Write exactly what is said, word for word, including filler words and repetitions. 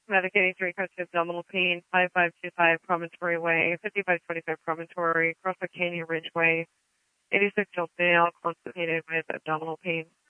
Medicaid three cuts to abdominal pain, five five two five Promontory Way, fifty-five twenty-five Promontory, Crossway Canyon Ridgeway, eighty-six year old male, constipated with abdominal pain.